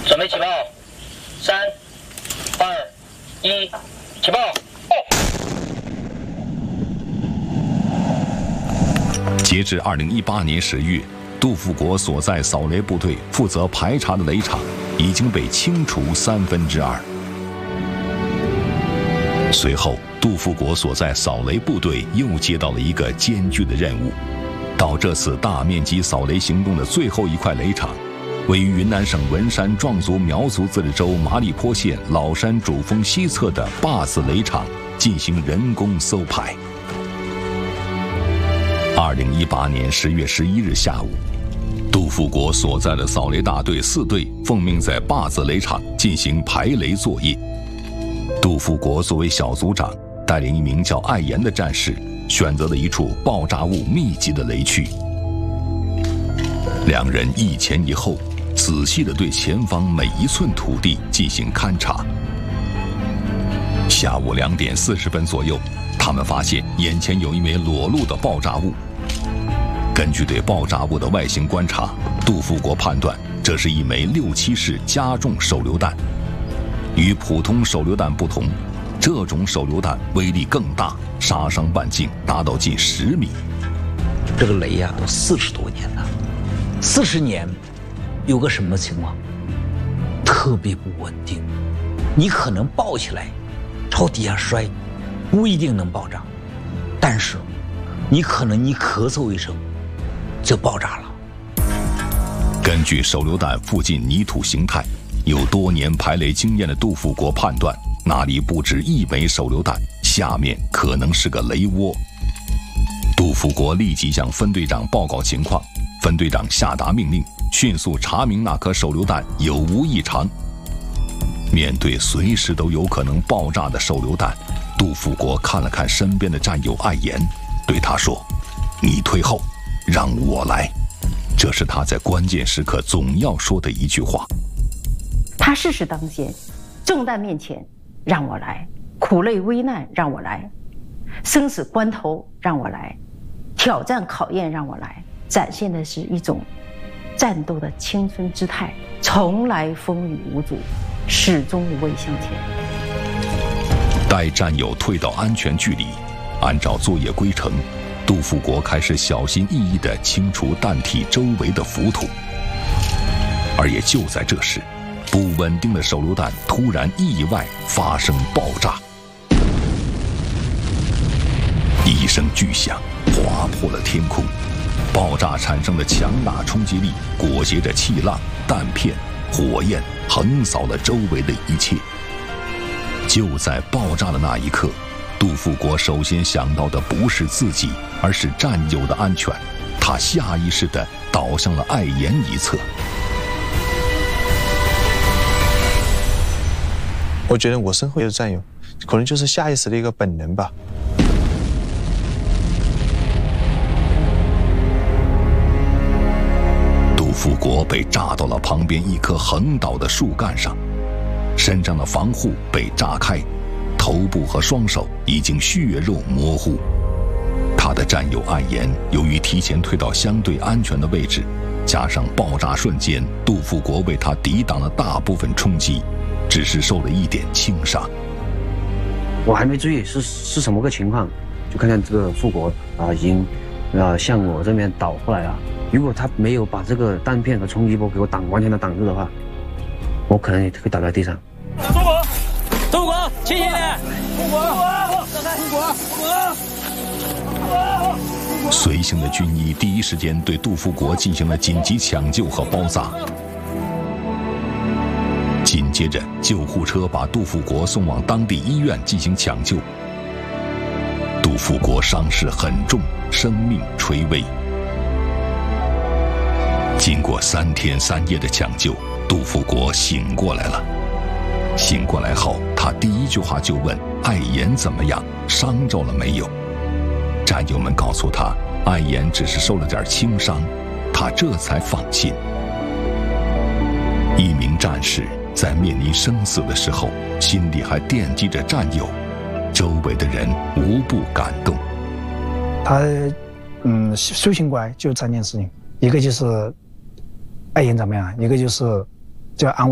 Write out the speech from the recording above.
准备起爆！3、2、1，起爆！ 截至2018年10月，杜富国所在扫雷部队负责排查的雷场已经被清除2/3。随后，杜富国所在扫雷部队又接到了一个艰巨的任务，到这次大面积扫雷行动的最后一块雷场，位于云南省文山壮族苗族自治州麻栗坡县老山主峰西侧的坝子雷场进行人工搜排。2018年10月11日下午，杜富国所在的扫雷大队4队奉命在坝子雷场进行排雷作业。杜富国作为小组长，带领一名叫艾岩的战士，选择了一处爆炸物密集的雷区。两人一前一后，仔细地对前方每一寸土地进行勘察。下午2点40分左右，他们发现眼前有一枚裸露的爆炸物。根据对爆炸物的外形观察，杜富国判断这是一枚6.7式加重手榴弹。与普通手榴弹不同，这种手榴弹威力更大，杀伤半径达到近10米。 这个雷都40多年了，40年，有个什么情况？特别不稳定，你可能爆起来，朝底下摔，不一定能爆炸，但是你可能你咳嗽一声就爆炸了。 根据手榴弹附近泥土形态，有多年排雷经验的杜富国判断，那里不止1枚手榴弹，下面可能是个雷窝。杜富国立即向分队长报告情况，分队长下达命令，迅速查明那颗手榴弹有无异常。面对随时都有可能爆炸的手榴弹，杜富国看了看身边的战友艾岩，对他说：“你退后，让我来。”这是他在关键时刻总要说的一句话。 他世事当先，重担面前让我来，苦累危难让我来，生死关头让我来，挑战考验让我来，展现的是一种战斗的青春姿态，从来风雨无阻，始终无畏向前。 待战友退到安全距离，按照作业规程，杜富国开始小心翼翼地清除弹体周围的浮土。而也就在这时，不稳定的手榴弹突然意外发生爆炸，一声巨响划破了天空，爆炸产生的强大冲击力裹挟着气浪、弹片、火焰横扫了周围的一切。就在爆炸的那一刻，杜富国首先想到的不是自己，而是战友的安全。他下意识地倒向了艾岩一侧。 我觉得我身后有战友，可能就是下意识的一个本能吧。 杜富国被炸到了旁边一棵横倒的树干上，身上的防护被炸开，头部和双手已经血肉模糊。他的战友艾岩由于提前退到相对安全的位置，加上爆炸瞬间杜富国为他抵挡了大部分冲击，只是受了一点轻伤。 我还没注意是什么个情况，就看见这个富国已经向我这边倒过来了。如果他没有把这个弹片和冲击波给我完全的挡住的话，我可能也会倒在地上。 杜国，清醒点！杜国， 随行的军医第一时间对杜富国进行了紧急抢救和包扎。紧接着，救护车把杜富国送往当地医院进行抢救。杜富国伤势很重，生命垂危。经过3天3夜的抢救，杜富国醒过来了。醒过来后，他第一句话就问艾岩怎么样，伤着了没有？战友们告诉他，艾岩只是受了点轻伤，他这才放心。一名战士在面临生死的时候，心里还惦记着战友，周围的人无不感动。 他苏醒过来就3件事情，一个就是艾岩怎么样，一个就是就要安慰